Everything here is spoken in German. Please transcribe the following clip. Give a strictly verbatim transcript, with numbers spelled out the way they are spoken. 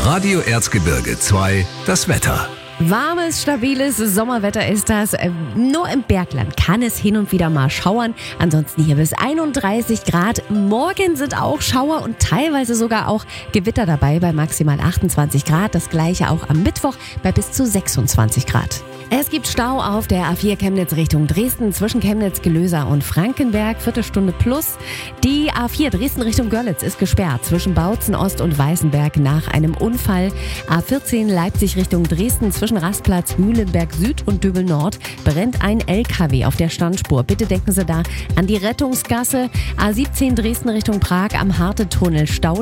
Radio Erzgebirge zwei, das Wetter. Warmes, stabiles Sommerwetter ist das. Nur im Bergland kann es hin und wieder mal schauern. Ansonsten hier bis einunddreißig Grad. Morgen sind auch Schauer und teilweise sogar auch Gewitter dabei bei maximal achtundzwanzig Grad. Das gleiche auch am Mittwoch bei bis zu sechsundzwanzig Grad. Es gibt Stau auf der A vier Chemnitz Richtung Dresden zwischen Chemnitz, Gelösa und Frankenberg. Viertelstunde plus. Die A vier Dresden Richtung Görlitz ist gesperrt zwischen Bautzen Ost und Weißenberg nach einem Unfall. A vierzehn Leipzig Richtung Dresden zwischen Rastplatz Mühlenberg Süd und Döbel Nord brennt ein L K W auf der Standspur. Bitte denken Sie da an die Rettungsgasse. A siebzehn Dresden Richtung Prag am Harte-Tunnel Stau.